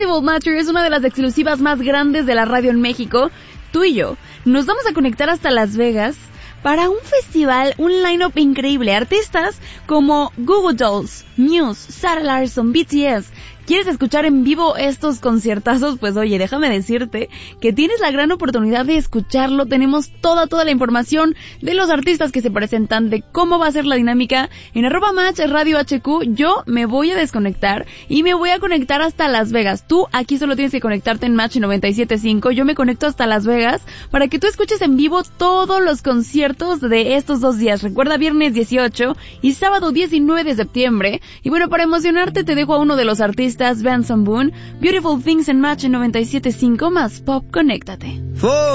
Beautiful Matter es una de las exclusivas más grandes de la radio en México. Tú y yo nos vamos a conectar hasta Las Vegas para un festival, un line-up increíble. Artistas como Goo Goo Dolls, Muse, Sarah Larsson, BTS. ¿Quieres escuchar en vivo estos conciertazos? Pues oye, déjame decirte que tienes la gran oportunidad de escucharlo. Tenemos toda la información de los artistas que se presentan, de cómo va a ser la dinámica en @Match Radio HQ. Yo me voy a desconectar y me voy a conectar hasta Las Vegas. Tú aquí solo tienes que conectarte en Match 97.5. Yo me conecto hasta Las Vegas para que tú escuches en vivo todos los conciertos de estos 2 días. Recuerda, viernes 18 y sábado 19 de septiembre. Y bueno, para emocionarte te dejo a uno de los artistas, Benson Boone, Beautiful Things en Match 97.5 más Pop. Conéctate.